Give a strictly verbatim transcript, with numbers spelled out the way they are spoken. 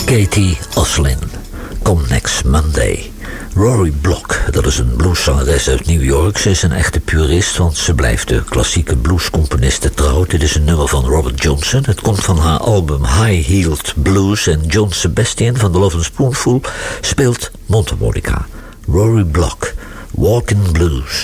Katie Oslin, Come Next Monday. Rory Block, dat is een blueszangeres uit New York. Ze is een echte purist, want ze blijft de klassieke bluescomponisten trouw. Dit is een nummer van Robert Johnson. Het komt van haar album High Heeled Blues. En John Sebastian van The Lovin' Spoonful speelt mondharmonica. Rory Block, Walkin' Blues.